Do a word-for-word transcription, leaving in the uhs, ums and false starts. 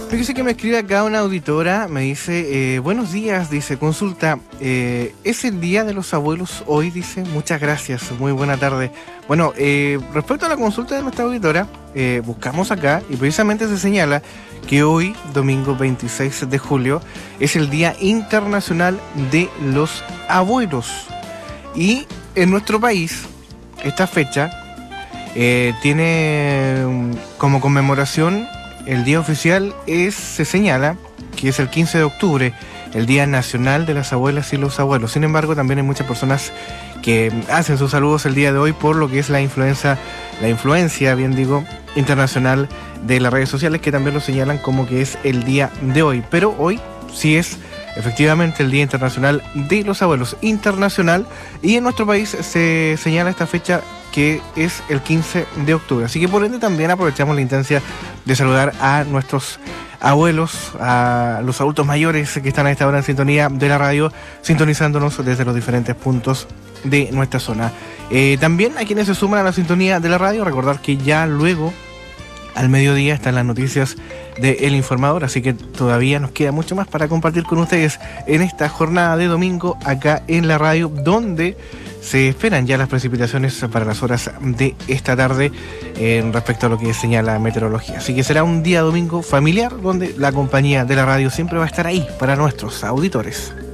Fíjese que me escribe acá una auditora, me dice, eh, buenos días, dice, consulta, eh, ¿es el Día de los Abuelos hoy? Dice, muchas gracias, muy buena tarde. Bueno, eh, respecto a la consulta de nuestra auditora, eh, buscamos acá y precisamente se señala que hoy, domingo veintiséis de julio, es el Día Internacional de los Abuelos. Y en nuestro país, esta fecha eh, tiene como conmemoración. El día oficial es, se señala que es el quince de octubre, el Día Nacional de las Abuelas y los Abuelos. Sin embargo, también hay muchas personas que hacen sus saludos el día de hoy por lo que es la influencia, la influencia, bien digo, internacional de las redes sociales, que también lo señalan como que es el día de hoy. Pero hoy sí es efectivamente el Día Internacional de los Abuelos, internacional, y en nuestro país se señala esta fecha que es el quince de octubre. Así que por ende también aprovechamos la instancia de saludar a nuestros abuelos, a los adultos mayores que están a esta hora en sintonía de la radio, sintonizándonos desde los diferentes puntos de nuestra zona. Eh, también a quienes se suman a la sintonía de la radio, recordar que ya luego, al mediodía, están las noticias de El Informador, así que todavía nos queda mucho más para compartir con ustedes en esta jornada de domingo acá en la radio, donde se esperan ya las precipitaciones para las horas de esta tarde eh, respecto a lo que señala meteorología. Así que será un día domingo familiar donde la compañía de la radio siempre va a estar ahí para nuestros auditores.